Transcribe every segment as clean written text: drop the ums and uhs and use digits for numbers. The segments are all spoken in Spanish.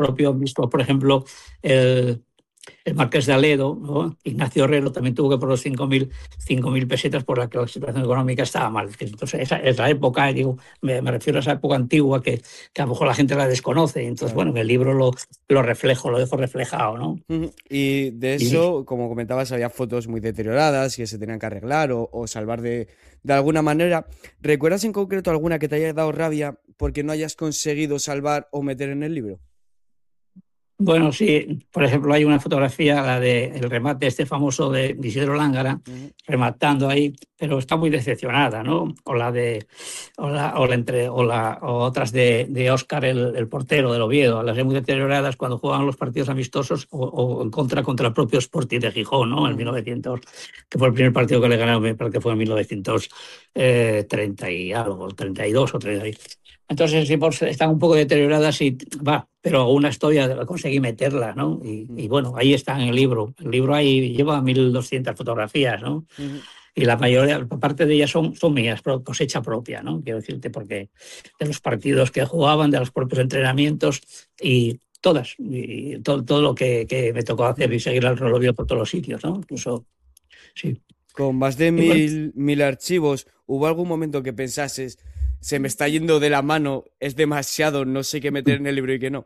propio obispo, por ejemplo, el, el marqués de Aledo, ¿no? Ignacio Herrero, también tuvo que por los 5.000 pesetas por la que la situación económica estaba mal. Entonces, esa es la época, digo, me refiero a esa época antigua que a lo mejor la gente la desconoce. Entonces, Claro. bueno, en el libro lo reflejo, lo dejo reflejado, ¿no? Ujú. Y de Y, eso, como comentabas, había fotos muy deterioradas que se tenían que arreglar o salvar de alguna manera. ¿Recuerdas en concreto alguna que te haya dado rabia porque no hayas conseguido salvar o meter en el libro? Bueno, sí, por ejemplo, hay una fotografía, la del remate este famoso de Isidro Lángara, Ujú. rematando ahí, pero está muy decepcionada, ¿no? O la de, o la entre, o otras de Óscar, el portero del Oviedo, las hay muy deterioradas cuando jugaban los partidos amistosos o en contra el propio Sporting de Gijón, ¿no? En Ujú. 1900, que fue el primer partido que le ganaron, me parece que fue en 1930 y algo, 32 o 30. Entonces, sí, están un poco deterioradas y va, pero una historia conseguí meterla, ¿no? Y Ujú. bueno, ahí está en el libro. El libro ahí lleva 1.200 fotografías, ¿no? Ujú. Y la mayoría, parte de ellas son mías, cosecha propia, ¿no? Quiero decirte, porque de los partidos que jugaban, de los propios entrenamientos y todas, y todo lo que me tocó hacer y seguir al reloj por todos los sitios, ¿no? Incluso, sí. Con más de Y bueno, mil archivos, ¿hubo algún momento que pensases, se me está yendo de la mano, es demasiado, no sé qué meter en el libro y qué no?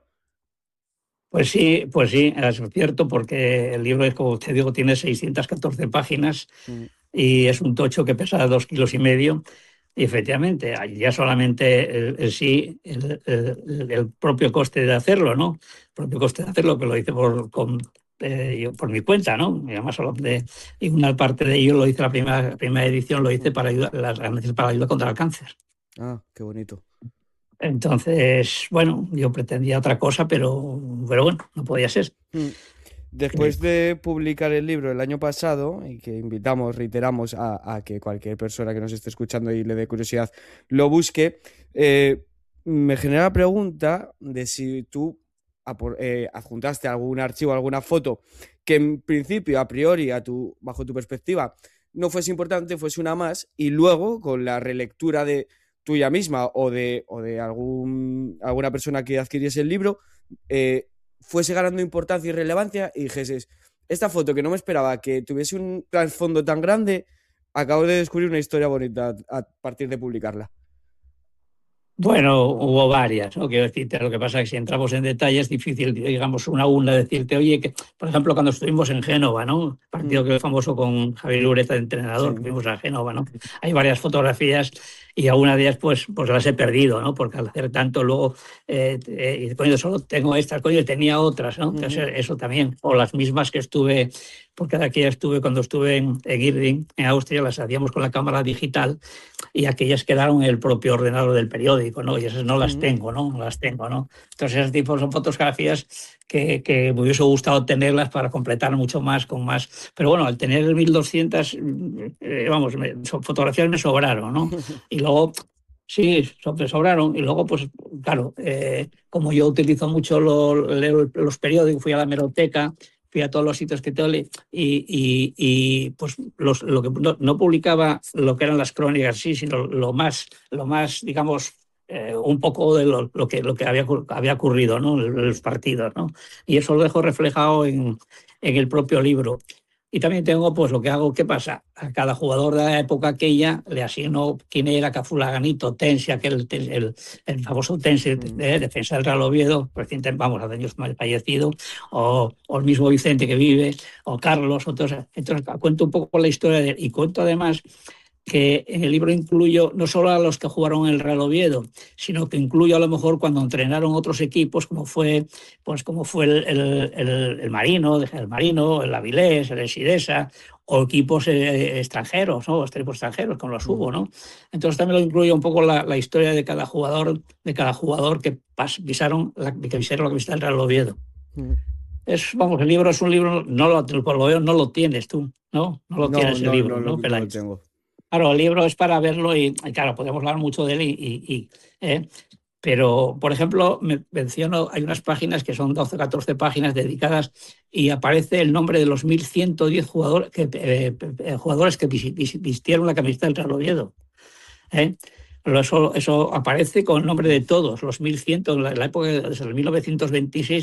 pues sí, es cierto, porque el libro, es como te digo, tiene 614 páginas Ujú. y es un tocho que pesa 2,5 kilos. Y efectivamente, ya solamente el propio coste de hacerlo, ¿no? El propio coste de hacerlo, que lo hice yo por mi cuenta, ¿no? Y además, y una parte de ello lo hice, la primera edición lo hice para ayudar, para ayuda contra el cáncer. Ah, qué bonito. Entonces, bueno, yo pretendía otra cosa, pero bueno, no podía ser. Mm. Eh, Después de publicar el libro el año pasado, y que invitamos, reiteramos a que cualquier persona que nos esté escuchando y le dé curiosidad lo busque, me genera la pregunta de si tú adjuntaste algún archivo, alguna foto que en principio, a priori, bajo tu perspectiva, no fuese importante, fuese una más, y luego con la relectura de tuya misma o de alguna persona que adquiriese el libro, eh, fuese ganando importancia y relevancia y dijeses, esta foto que no me esperaba que tuviese un trasfondo tan grande, acabo de descubrir una historia bonita a partir de publicarla. Bueno, hubo varias, ¿no? Quiero decirte, lo que pasa es que si entramos en detalle es difícil, digamos, una a una decirte, oye, que, por ejemplo, cuando estuvimos en Génova, ¿no? Mm. Partido que fue famoso con Javier Ureta de entrenador, que Sí. fuimos a Génova, ¿no? Hay varias fotografías y alguna de ellas, pues las he perdido, ¿no? Porque al hacer tanto, luego, coño, solo tengo estas, coño, y tenía otras, ¿no? Ujú. Entonces, eso también, o las mismas que estuve, porque de aquí estuve, cuando estuve en Irving, en Austria, las hacíamos con la cámara digital y aquellas quedaron en el propio ordenador del periódico, ¿no? Y esas no las Ujú. tengo, ¿no? No las tengo, ¿no? Entonces, esos tipos son fotografías que me hubiese gustado tenerlas para completar mucho más, con más. Pero bueno, al tener 1.200, vamos, fotografías me sobraron, ¿no? Y luego, sí, me sobraron. Y luego, pues, claro, como yo utilizo mucho leo los periódicos, fui a la hemeroteca, fui a todos los sitios que tengo pues lo que no publicaba lo que eran las crónicas, sí, sino lo más digamos, un poco de lo que había ocurrido, ¿no? En los partidos, ¿no? Y eso lo dejo reflejado en el propio libro. Y también tengo, pues lo que hago, ¿qué pasa? A cada jugador de la época aquella le asigno quién era Cafulaganito, Tensi, el famoso Tensi, Ujú. defensa del Real Oviedo, reciente, vamos, hace años fallecido, o el mismo Vicente que vive, o Carlos. Entonces cuento un poco la historia de él y cuento además que en el libro incluyo no solo a los que jugaron en el Real Oviedo, sino que incluyo a lo mejor cuando entrenaron otros equipos, como fue el Marino, el Marino, el Avilés, el Sidesa, o equipos extranjeros, ¿no? Los equipos extranjeros, como los hubo, Ujú. ¿no? Entonces también lo incluyo un poco la historia de cada jugador que pisaron que visitaron la camiseta del Real Oviedo. Ujú. Vamos, el libro es un libro, por lo veo, no lo tienes tú, ¿no? No lo No, tienes el no, no, libro, ¿no, no lo Peláez? tengo. Claro, el libro es para verlo y, claro, podemos hablar mucho de él ¿eh? Pero, por ejemplo, menciono, hay unas páginas que son 12 o 14 páginas dedicadas y aparece el nombre de los 1.110 jugadores que vistieron la camiseta del Real Oviedo. ¿Eh? Eso aparece con el nombre de todos, los 1.100, en la época, desde el 1926